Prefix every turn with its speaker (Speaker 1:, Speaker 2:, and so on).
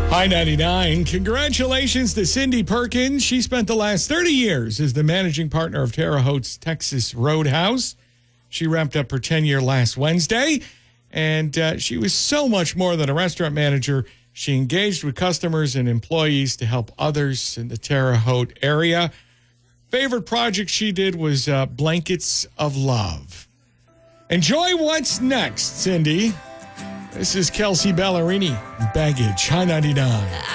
Speaker 1: Hi 99. Congratulations to Cindy Perkins. She spent the last 30 years as the managing partner of Terre Haute's Texas Roadhouse. She wrapped up her tenure last Wednesday, and she was so much more than a restaurant manager. She engaged with customers and employees to help others in the Terre Haute area. Favorite project she did was Blankets of Love. Enjoy what's next, Cindy. This is Kelsey Ballerini, Baggage, High 99.